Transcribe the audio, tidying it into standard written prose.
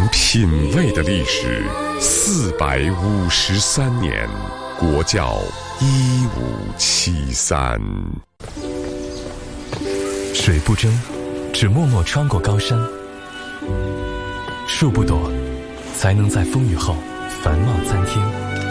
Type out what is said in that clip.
品味的历史453年，国窖1573。 水不争，只默默穿过高山；树不躲，才能在风雨后繁茂参天。